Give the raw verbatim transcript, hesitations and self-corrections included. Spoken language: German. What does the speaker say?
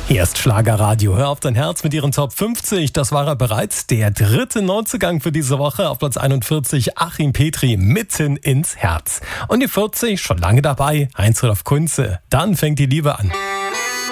Hier ist Schlagerradio. Hör auf dein Herz mit ihren Top fünfzig. Das war er bereits. Der dritte Neuzugang für diese Woche. Auf Platz einundvierzig Achim Petri, Mitten ins Herz. Und die vierzig, schon lange dabei, Heinz Rudolf Kunze. Dann fängt die Liebe an.